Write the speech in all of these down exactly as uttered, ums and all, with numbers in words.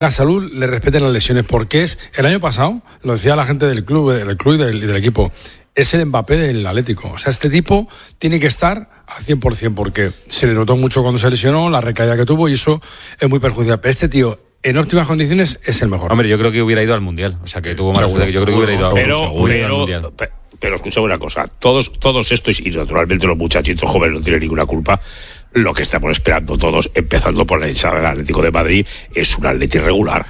la salud le respeten las lesiones, porque es, el año pasado, lo decía la gente del club, del club y del, del equipo, es el Mbappé del Atlético. O sea, este tipo tiene que estar al cien por ciento, porque se le notó mucho cuando se lesionó, la recaída que tuvo, y eso es muy perjudicial. Pero este tío, en óptimas condiciones, es el mejor. Hombre, yo creo que hubiera ido al Mundial. O sea, que tuvo mala suerte, que yo creo que hubiera ido, pero, seguro, pero, al Mundial. Pero, pero escuchame una cosa, todos, todos estos, y naturalmente los muchachitos jóvenes no tienen ninguna culpa, lo que estamos esperando todos, empezando por la hinchada del Atlético de Madrid, es un Atleti regular.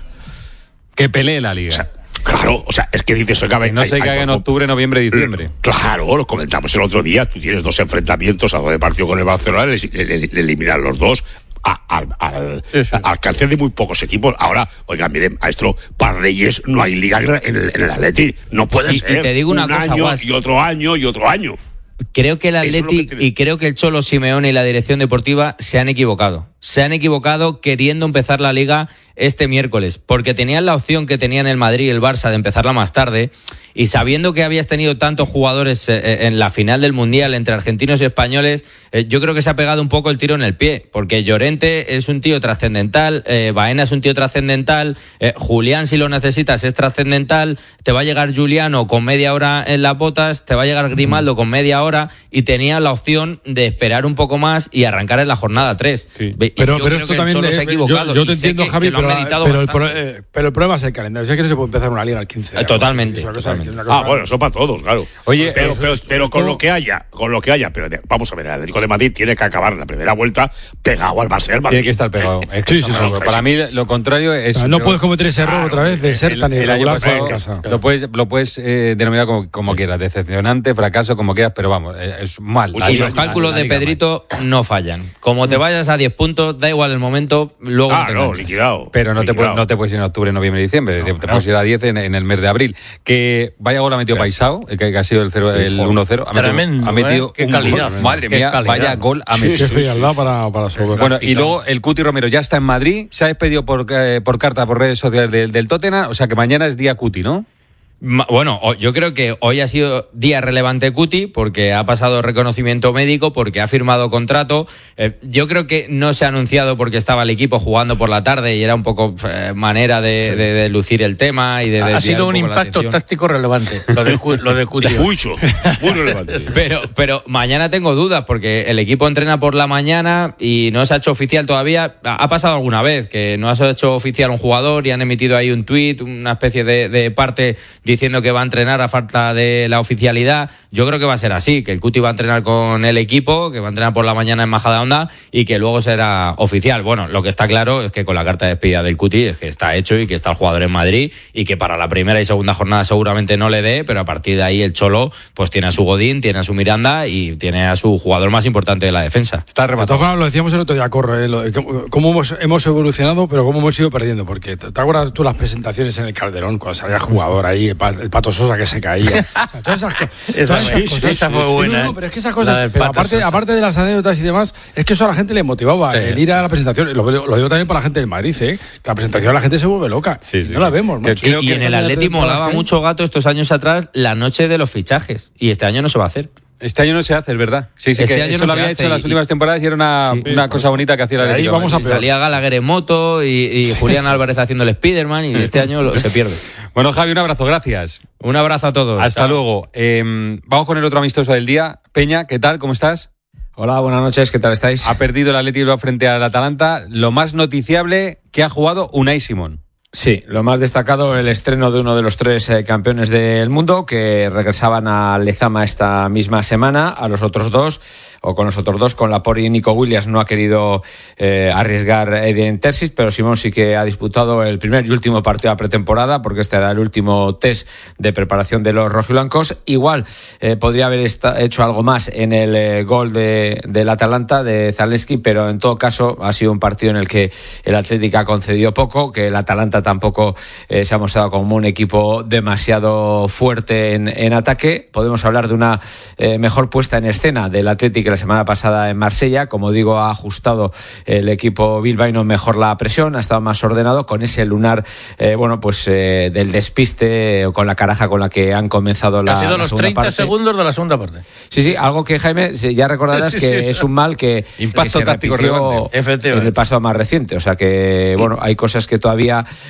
Que pelee la Liga. O sea, claro, o sea, es que dices, oiga, que no se caiga en octubre, noviembre, diciembre. Claro, lo comentamos el otro día, tú tienes dos enfrentamientos a dos de partido con el Barcelona, le, le, le eliminan los dos. Al, al, sí, sí. al alcance de muy pocos equipos. Ahora, oiga, miren, maestro, para Reyes no hay liga en el, en el Atleti. No puede y, ser. Y te digo una un cosa, año Guas. y otro año y otro año. Creo que el Atleti que y creo que el Cholo Simeone y la dirección deportiva se han equivocado. Se han equivocado queriendo empezar la liga este miércoles, porque tenían la opción que tenían el Madrid y el Barça de empezarla más tarde, y sabiendo que habías tenido tantos jugadores eh, en la final del Mundial entre argentinos y españoles, eh, yo creo que se ha pegado un poco el tiro en el pie, porque Llorente es un tío trascendental, eh, Baena es un tío trascendental, eh, Julián, si lo necesitas, es trascendental, te va a llegar Juliano con media hora en las botas, te va a llegar Grimaldo con media hora, y tenía la opción de esperar un poco más y arrancar en la jornada tres. Sí. Pero, pero esto también de, se ha equivocado. Yo, yo te entiendo, que, Javi, que pero, pero, el pro, eh, pero el problema es el calendario. O sea, que no se puede empezar una liga al quince. Eh, totalmente. Cosa, totalmente. Cosa, ah, bueno, eso para todos, claro. Oye, pero, pero, pero, pero con lo que haya, con lo que haya, pero de, vamos a ver, el Atlético de Madrid tiene que acabar la primera vuelta pegado al Barça del Madrid. Tiene que estar pegado. Es que sí, sí, sí, sí. Para mí lo contrario es. No, no puedes cometer ese error otra vez de ser tan irregular en casa. Lo puedes, lo puedes eh, denominar como, como quieras, decepcionante, fracaso, como quieras, pero vamos, es mal. Y los cálculos de Pedrito no fallan. Como te vayas a diez puntos, da igual el momento, luego ah, te no, liquidado. Pero no, liquidado. Te puedes, no te puedes ir en octubre, noviembre, diciembre. No, te, te no. puedes ir a diez en, en el mes de abril. Que vaya gol ha metido sí. Paisao, que, que ha sido el, cero, el uno cero. Ha Tremendo, ha metido ¿eh? Qué calidad. Gol. Madre qué mía, calidad, vaya ¿no? gol ha metido. Qué frialdad para, para sobre. Bueno, y luego el Cuti Romero ya está en Madrid, se ha despedido por, eh, por carta, por redes sociales del, del Tottenham, o sea que mañana es día Cuti, ¿no? Bueno, yo creo que hoy ha sido día relevante Cuti porque ha pasado reconocimiento médico, porque ha firmado contrato. Eh, yo creo que no se ha anunciado porque estaba el equipo jugando por la tarde y era un poco eh, manera de, sí. de, de lucir el tema y de ha sido un, un impacto táctico relevante lo de, lo de Cuti. Mucho, muy relevante. Pero, pero mañana tengo dudas porque el equipo entrena por la mañana y no se ha hecho oficial todavía. Ha pasado alguna vez que no se ha hecho oficial un jugador y han emitido ahí un tuit, una especie de, de parte diciendo que va a entrenar a falta de la oficialidad. Yo creo que va a ser así, que el Cuti va a entrenar con el equipo, que va a entrenar por la mañana en Majadahonda y que luego será oficial. Bueno, lo que está claro es que con la carta de despedida del Cuti es que está hecho y que está el jugador en Madrid y que para la primera y segunda jornada seguramente no le dé, pero a partir de ahí el Cholo pues tiene a su Godín, tiene a su Miranda y tiene a su jugador más importante de la defensa. Está rematado. Lo decíamos el otro día, Corro, eh, lo, cómo hemos, hemos evolucionado, pero cómo hemos ido perdiendo, porque ¿te acuerdas tú las presentaciones en el Calderón cuando salía jugador ahí, el, el Pato Sosa que se caía? O sea, todas esas, co- esa, todas esas cosas. Esa fue buena. No, no, pero es que esas cosas, pero aparte, aparte de las anécdotas y demás, es que eso a la gente le motivaba, sí. el ir a la presentación. Lo, lo digo también para la gente del Madrid, ¿eh? La presentación la gente se vuelve loca. Sí, sí. No la vemos. Que, y, y en el Atleti molaba mucho, Gato, estos años atrás, la noche de los fichajes. Y este año no se va a hacer. Este año no se hace, es verdad. Sí, sí, este que año eso no lo había hecho en las y, últimas temporadas y era una, sí, una cosa bonita que hacía el Atlético. Ahí vamos a sí, salía Gallagher en moto y, y sí, Julián sí, Álvarez sí. haciendo el Spiderman y este año lo, se pierde. Bueno, Javi, un abrazo, gracias. Un abrazo a todos. Hasta Chao. luego. Eh, vamos con el otro amistoso del día. Peña, ¿qué tal? ¿Cómo estás? Hola, buenas noches, ¿qué tal estáis? Ha perdido el Atlético frente al Atalanta. Lo más noticiable que ha jugado Unai Simón. Sí, lo más destacado, el estreno de uno de los tres eh, campeones del mundo que regresaban a Lezama esta misma semana. A los otros dos, o con los otros dos, con Laporte y Nico Williams, no ha querido eh, arriesgar Edin Terzic, pero Simón sí que ha disputado el primer y último partido de pretemporada, porque este era el último test de preparación de los rojiblancos. Igual eh, podría haber esta, hecho algo más en el eh, gol de, del Atalanta, de Zalewski, pero en todo caso ha sido un partido en el que el Atlético ha concedido poco, que el Atalanta Barça tampoco eh, se ha mostrado como un equipo demasiado fuerte en, en ataque. Podemos hablar de una eh, mejor puesta en escena del Athletic la semana pasada en Marsella. Como digo, ha ajustado el equipo bilbaíno mejor la presión, ha estado más ordenado con ese lunar, eh, bueno, pues eh, del despiste o con la caraja con la que han comenzado la, ha sido la los segunda treinta parte. segundos de la segunda parte. Sí, sí, algo que, Jaime, ya recordarás sí, que sí, es un mal que, Impacto que se táctico repitió relevante. en el pasado más reciente. O sea que, bueno, hay cosas que todavía